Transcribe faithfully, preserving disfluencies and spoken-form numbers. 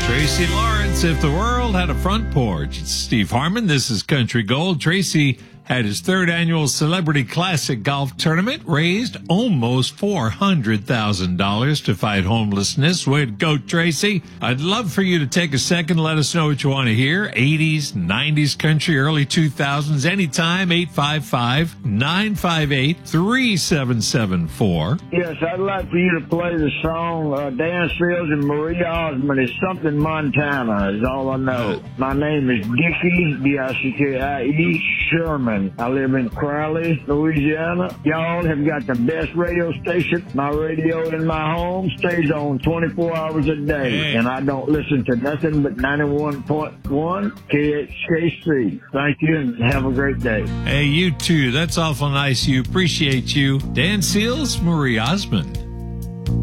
Tracy Lawrence, If the World Had a Front Porch. It's Steve Harmon. This is Country Gold. Tracy had his third annual Celebrity Classic Golf Tournament, raised almost four hundred thousand dollars to fight homelessness. Way to go, Tracy. I'd love for you to take a second, let us know what you want to hear. eighties, nineties country, early two thousands, anytime, eight five five, nine five eight, three seven seven four. Yes, I'd like for you to play the song uh, Dan Seals and Marie Osmond. It's something Montana is all I know. My name is Dickie, D I C K I E, Sherman. I live in Crowley, Louisiana. Y'all have got the best radio station. My radio in my home stays on twenty-four hours a day, hey. and I don't listen to nothing but ninety-one point one K H K C. Thank you, and have a great day. Hey, you too. That's awful nice. You appreciate you. Dan Seals, Marie Osmond.